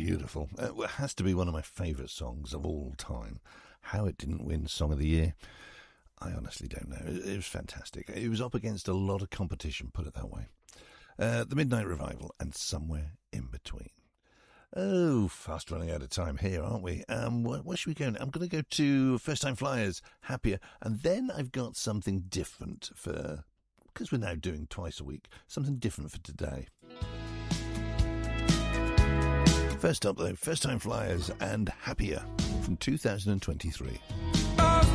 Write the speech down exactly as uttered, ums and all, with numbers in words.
beautiful. Uh, it has to be one of my favourite songs of all time. How it didn't win Song of the Year, I honestly don't know. It, it was fantastic. It was up against a lot of competition, put it that way. Uh, the Midnight Revival and Somewhere in Between. Oh, fast running out of time here, aren't we? Um, where, where should we go? I'm going to go to First Time Flyers, Happier, and then I've got something different for, because we're now doing twice a week, something different for today. First up, though, First Time Flyers and Happier from two thousand twenty-three.